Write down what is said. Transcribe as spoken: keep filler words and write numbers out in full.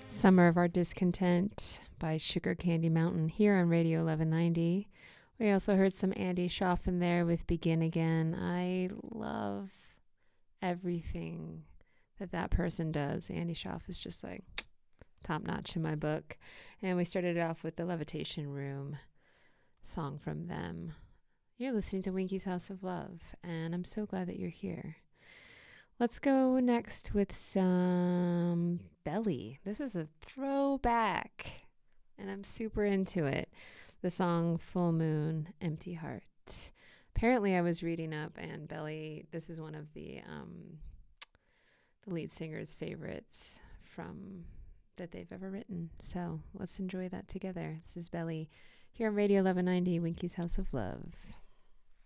Summer of Our Discontent by Sugar Candy Mountain here on Radio eleven ninety. We also heard some Andy Schaff in there with Begin Again. I love everything that that person does. Andy Schaff is just like top notch in my book. And we started it off with the Levitation Room song from them. You're listening to Winky's House of Love, and I'm so glad that you're here. Let's go next with some Belly. This is a throwback, and I'm super into it. The song Full Moon, Empty Heart. Apparently, I was reading up, and Belly, this is one of the um, the lead singer's favorites from that they've ever written. So let's enjoy that together. This is Belly here on Radio eleven ninety, Winky's House of Love.